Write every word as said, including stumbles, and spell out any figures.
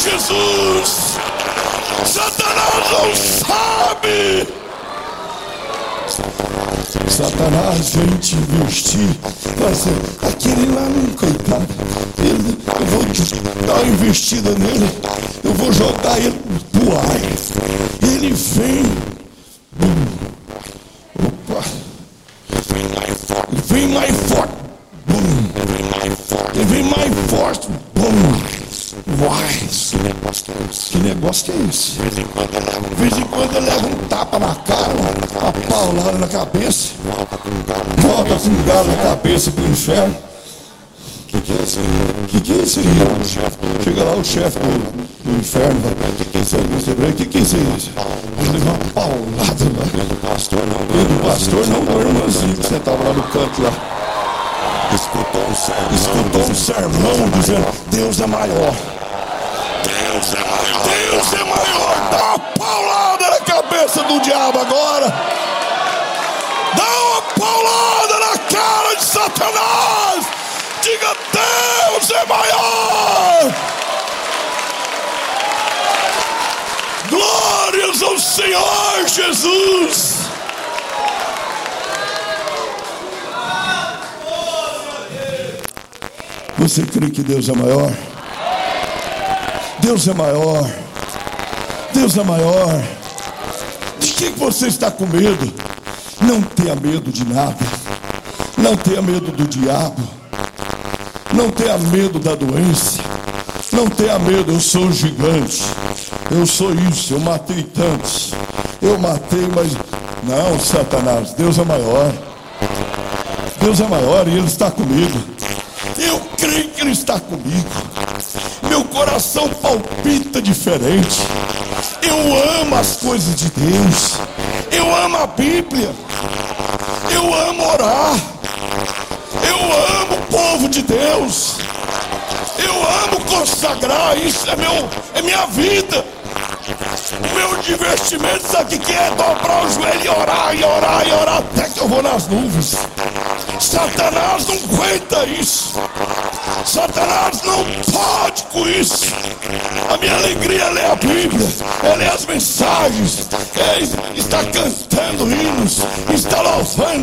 Jesus! Satanás não sabe! Satanás vem te investir, fazer aquele lá, não, coitado. Ele, eu vou dar uma investida nele, eu vou jogar ele pro ar. Ele vem, bum, opa, ele vem mais forte, bum, ele vem mais forte, bum. Uai, que negócio que é esse? Que negócio que é esse? De vez em quando ele leva um tapa na cara, uma paulada na cabeça, volta com galo na cabeça pro inferno. Que que é isso aí? Que que é isso aí? Chega lá o chefe do, do inferno, vai, que que é isso aí? Que que é isso aí? Ele leva uma paulada lá. Não é do pastor não. Não é do pastor não, do irmãozinho que você tava lá no canto lá. Escutou um sermão, escutou um sermão dizendo: Deus é maior. Deus é maior. Deus é maior. Dá uma paulada na cabeça do diabo agora. Dá uma paulada na cara de Satanás. Diga: Deus é maior. Glórias ao Senhor Jesus. Você crê que Deus é maior? Deus é maior. Deus é maior. De que você está com medo? Não tenha medo de nada. Não tenha medo do diabo. Não tenha medo da doença. Não tenha medo, eu sou gigante. Eu sou isso, eu matei tantos. Eu matei, mas... Não, Satanás, Deus é maior. Deus é maior e Ele está comigo. Eu creio que Ele está comigo. Meu coração palpita diferente. Eu amo as coisas de Deus. Eu amo a Bíblia. Eu amo orar. Eu amo o povo de Deus. Eu amo consagrar. Isso é, meu, é minha vida. Meu divertimento, sabe o que é? Dobrar o joelho e orar, e orar, e orar até que eu vou nas nuvens. Satanás não aguenta isso. Satanás não pode com isso. A minha alegria é ler a Bíblia, é ler as mensagens, é estar cantando hinos, está louvando